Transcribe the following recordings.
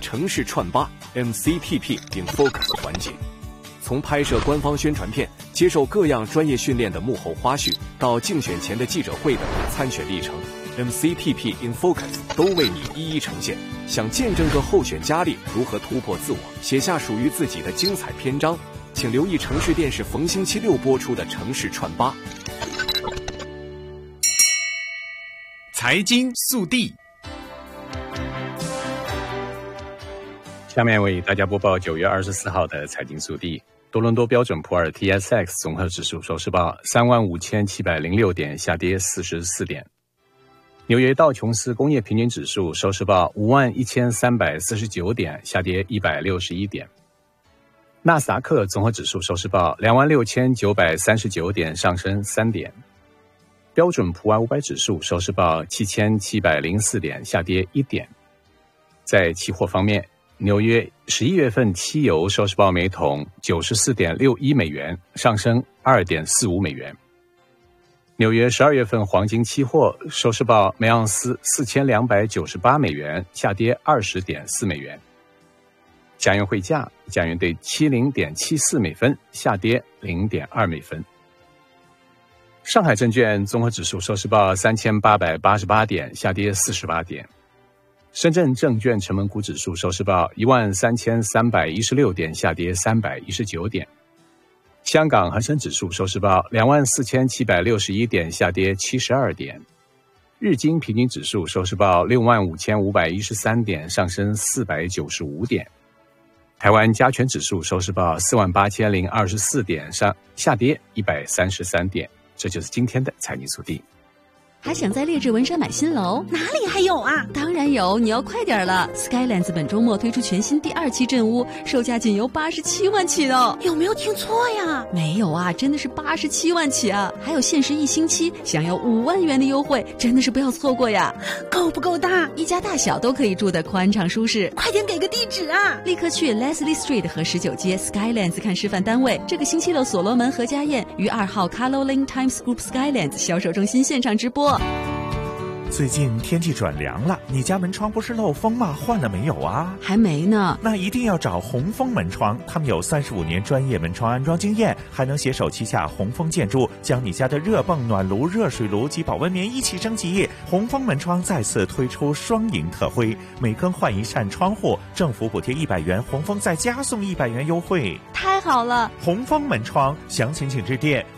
城市串吧 MCTP in Focus 环节。从拍摄官方宣传片、接受各样专业训练的幕后花絮，到竞选前的记者会的参选历程，MCTP in Focus 都为你一一呈现。想见证个候选佳丽如何突破自我，写下属于自己的精彩篇章，请留意城市电视逢星期六播出的《城市串吧》。 财经速递， 下面为大家播报9月24号的财经速递。多伦多标准普尔 TSX 综合指数收市报35706点，下跌44点。纽约道琼斯工业平均指数收市报51349点，下跌161点。纳斯达克综合指数收市报26939点，上升3点。标准普尔500指数收市报7704点，下跌1点。在期货方面，纽约11月份期油收市报每桶94.61美元，上升2.45美元。纽约12月份黄金期货收市报每盎司4298美元，下跌20.4美元。加元汇价，加元兑70.74美分，下跌0.2美分。上海证券综合指数收市报3888点，下跌48点。深圳证券成分股指数收市报13316点，下跌319点。香港恒生指数收市报24761点，下跌72点。日经平均指数收市报65513点，上升495点。台湾加权指数收市报48024点，下跌133点。这就是今天的财经速递。 还想在列治文山买新楼？ 哪里还有啊？ 当然有，你要快点了。Skylands 本周末推出全新第2期镇屋，售价仅由87万起的。 有没有听错呀？ 没有啊，真的是87万起啊！还有限时1星期，享有5万元的优惠，真的是不要错过呀！ 够不够大？ 一家大小都可以住得宽敞舒适。 快点给个地址啊！ 立刻去 Leslie Street 和19街 Skylands 看示范单位。这个星期六，所罗门和家宴于2号 Caroline Times Group Skylands 销售中心现场直播。 最近天气转凉了，你家门窗不是漏风吗？换了没有啊？ 还没呢。 那一定要找红枫门窗，他们有35年专业门窗安装经验，还能携手旗下红枫建筑，将你家的热泵、暖炉、热水炉及保温棉一起升级。红枫门窗再次推出双赢特惠，每更换一扇窗户，政府补贴100元，红枫再加送100元优惠。 太好了！ 红枫门窗，详情请致电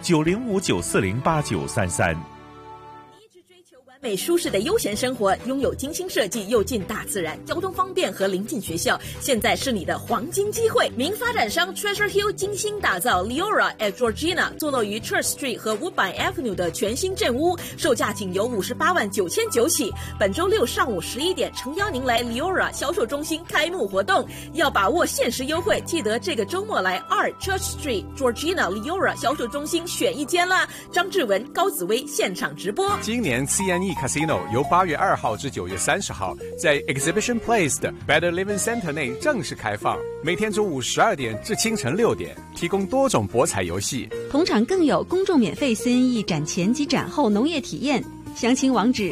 905-940-8933。 美舒适的悠闲生活，拥有精心设计又近大自然，交通方便和临近学校，现在是你的黄金机会。名发展商 Treasure Hill 精心打造 Leora at Georgina， 坐落于 Church Street 和 Woodbine Avenue 的全新镇屋，售价仅由58.999万起。本周六上午11点，诚邀您来 Leora 销售中心开幕活动，要把握限时优惠，记得这个周末来2 Church Street Georgina Leora 销售中心选一间啦。张志文、高紫薇现场直播。 今年 CNE Casino 由8月2号至9月30号在 Exhibition Place 的 Better Living Center 内正式开放，每天中午12点至清晨6点，提供多种博彩游戏。 同场更有公众免费 CNE 展前及展后农业体验，详情网址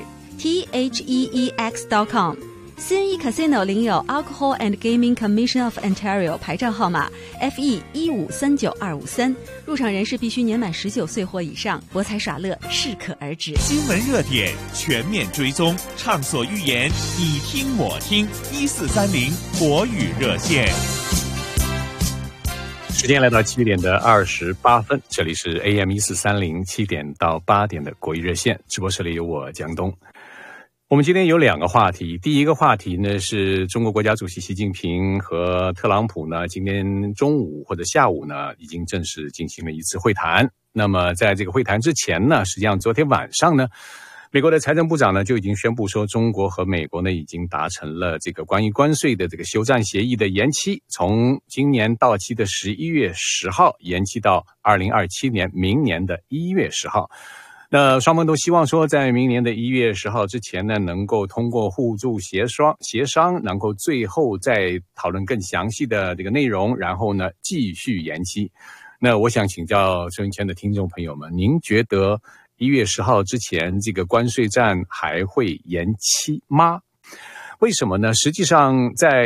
theex.com。CNE Casino 领有 Alcohol and Gaming Commission of Ontario 牌照号码 FE1539253，入场人士必须年满19岁或以上，博彩耍乐适可而止。 新闻热点全面追踪，畅所欲言，你听我听，1430国语热线。 时间来到7点的28分，这里是 AM1430 7点到8点的国语热线，直播室里有我江东。我们今天有2个话题，第一个话题呢是中国国家主席习近平和特朗普呢今天中午或者下午呢已经正式进行了一次会谈。那么在这个会谈之前呢，实际上昨天晚上呢，美国的财政部长呢就已经宣布说，中国和美国呢已经达成了这个关于关税的这个休战协议的延期，从今年到期的11月10号延期到2027年明年的1月10号。那双方都希望说，在明年的1月10号之前呢，能够通过互助协商，能够最后再讨论更详细的这个内容，然后呢继续延期。那我想请教收音机前的听众朋友们，您觉得1月10号之前这个关税战还会延期吗？为什么呢？实际上在